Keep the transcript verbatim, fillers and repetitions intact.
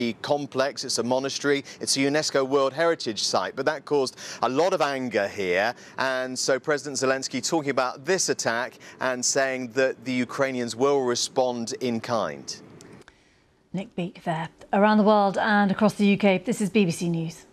complex. It's a monastery. It's a UNESCO World Heritage Site, but that caused a lot of anger here. And so President Zelensky talking about this attack and saying that the Ukrainians will respond in kind. Nick Beake there. Around the world and across the U K, this is B B C News.